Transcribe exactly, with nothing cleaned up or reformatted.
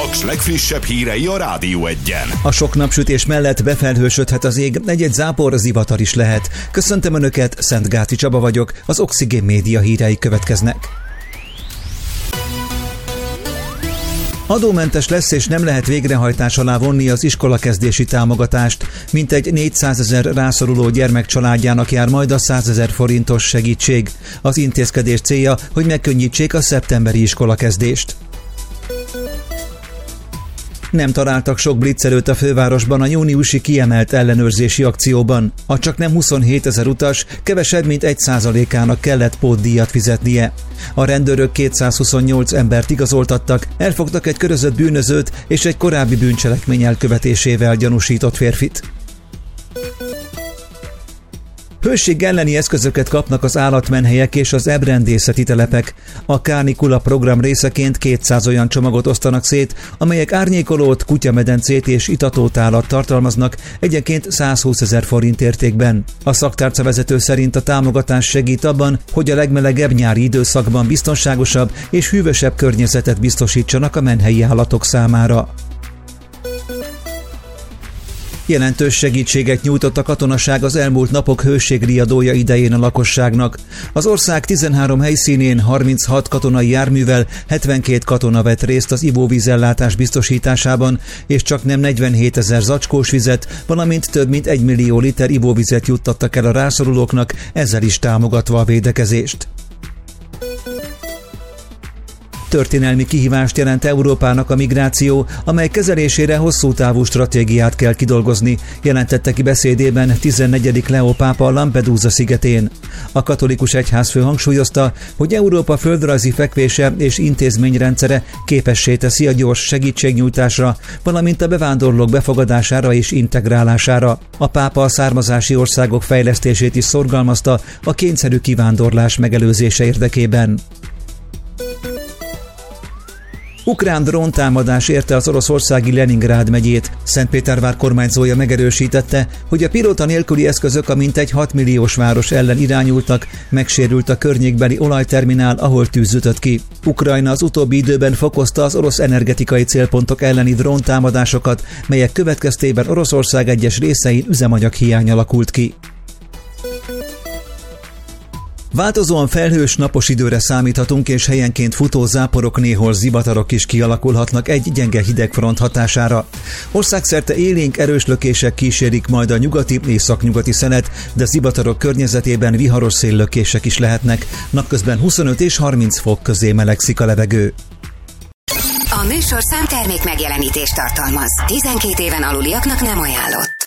Paks legfrissebb hírei a Rádió Egyen. A sok napsütés mellett befelhősödhet az ég, egy-egy zápor, zivatar is lehet. Köszöntöm Önöket, Szentgáti Csaba vagyok, az Oxigén Média hírei következnek. Adómentes lesz és nem lehet végrehajtás alá vonni az iskolakezdési támogatást. Mintegy négyszázezer rászoruló gyermek családjának jár majd a százezer forintos segítség. Az intézkedés célja, hogy megkönnyítsék a szeptemberi iskolakezdést. Nem találtak sok blitzelőt a fővárosban a júniusi kiemelt ellenőrzési akcióban. A csaknem huszonhétezer utas kevesebb mint egy százalékának kellett pótdíjat fizetnie. A rendőrök kétszázhuszonnyolc embert igazoltattak, elfogtak egy körözött bűnözőt és egy korábbi bűncselekmény elkövetésével gyanúsított férfit. Hőség elleni eszközöket kapnak az állatmenhelyek és az ebrendészeti telepek. A Kánikula program részeként kétszáz olyan csomagot osztanak szét, amelyek árnyékolót, kutyamedencét és itatótálat tartalmaznak, egyenként százhúszezer forint értékben. A szaktárca vezető szerint a támogatás segít abban, hogy a legmelegebb nyári időszakban biztonságosabb és hűvösebb környezetet biztosítsanak a menhelyi állatok számára. Jelentős segítséget nyújtott a katonaság az elmúlt napok hőségriadója idején a lakosságnak. Az ország tizenhárom helyszínén harminchat katonai járművel hetvenkét katona vett részt az ivóvízellátás biztosításában, és csak nem negyvenhétezer zacskós vizet, valamint több mint egy millió liter ivóvizet juttattak el a rászorulóknak, ezzel is támogatva a védekezést. Történelmi kihívást jelent Európának a migráció, amely kezelésére hosszú távú stratégiát kell kidolgozni, jelentette ki beszédében tizennegyedik Leó pápa Lampedusa szigetén. A katolikus egyházfő hangsúlyozta, hogy Európa földrajzi fekvése és intézményrendszere képessé teszi a gyors segítségnyújtásra, valamint a bevándorlók befogadására és integrálására. A pápa a származási országok fejlesztését is szorgalmazta a kényszerű kivándorlás megelőzése érdekében. Ukrán dróntámadás érte az oroszországi Leningrád megyét. Szentpétervár kormányzója megerősítette, hogy a pilóta nélküli eszközök a mintegy hat milliós város ellen irányultak, megsérült a környékbeli olajterminál, ahol tűz ütött ki. Ukrajna az utóbbi időben fokozta az orosz energetikai célpontok elleni dróntámadásokat, melyek következtében Oroszország egyes részein üzemanyag hiány alakult ki. Változóan felhős, napos időre számíthatunk, és helyenként futó záporok, néhol zivatarok is kialakulhatnak egy gyenge hidegfront hatására. Országszerte élénk, erős lökések kísérik majd a nyugati, északnyugati szelet, de zivatarok környezetében viharos széllökések is lehetnek. Napközben huszonöt és harminc fok közé melegszik a levegő. A műsorszám termék megjelenítést tartalmaz. tizenkét éven aluliaknak nem ajánlott.